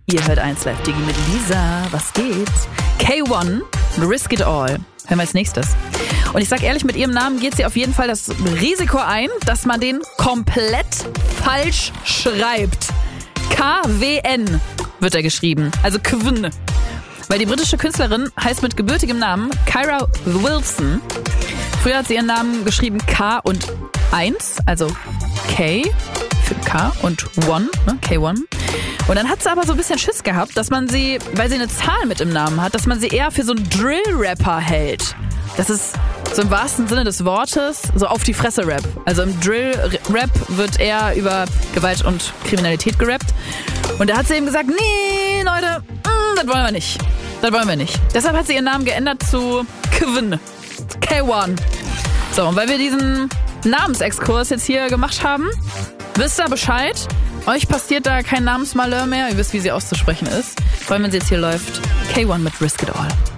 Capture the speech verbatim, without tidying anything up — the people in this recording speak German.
Ihr hört eins Live Digi mit Lisa. Was geht? K eins, Risk It All. Hören wir als nächstes. Und ich sag ehrlich, mit ihrem Namen geht sie auf jeden Fall das Risiko ein, dass man den komplett falsch schreibt. K W N wird er geschrieben. Also Kwn. Weil die britische Künstlerin heißt mit gebürtigem Namen Kyra Wilson. Früher hat sie ihren Namen geschrieben K und eins, also K für K und One, ne? K eins. Und dann hat sie aber so ein bisschen Schiss gehabt, dass man sie, weil sie eine Zahl mit im Namen hat, dass man sie eher für so einen Drill-Rapper hält. Das ist so im wahrsten Sinne des Wortes so auf die Fresse Rap. Also im Drill-Rap wird eher über Gewalt und Kriminalität gerappt. Und da hat sie eben gesagt, nee, Leute, mm, das wollen wir nicht. Das wollen wir nicht. Deshalb hat sie ihren Namen geändert zu Kwn. K eins. So, und weil wir diesen Namensexkurs jetzt hier gemacht haben, wisst ihr Bescheid. Euch passiert da kein Namensmalheur mehr. Ihr wisst, wie sie auszusprechen ist. Vor allem, wenn sie jetzt hier läuft. K eins mit Risk It All.